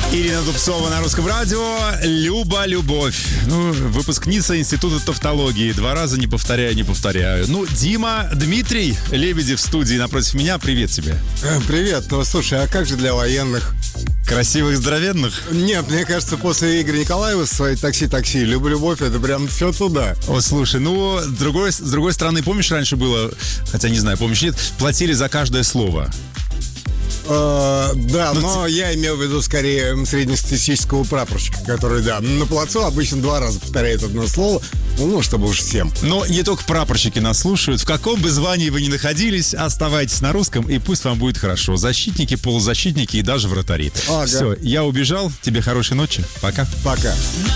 Ирина Дубцова на Русском радио. Люба, любовь. Выпускница Института тавтологии. 2 раза не повторяю. Дима, Дмитрий Лебедев в студии напротив меня. Привет тебе. Привет. Слушай, а как же для военных? Красивых, здоровенных? Нет, мне кажется, после Игоря Николаева с своей такси, любовь, это прям все туда. О, слушай, с другой стороны, помнишь, раньше было, хотя не знаю, помнишь, нет, платили за каждое слово. Но я имел в виду скорее среднестатистического прапорщика, который, на плацу обычно 2 раза повторяет одно слово, чтобы уж всем. Но не только прапорщики нас слушают. В каком бы звании вы ни находились, оставайтесь на русском, и пусть вам будет хорошо. Защитники, полузащитники и даже вратари. Ага. Все, я убежал. Тебе хорошей ночи. Пока. Пока.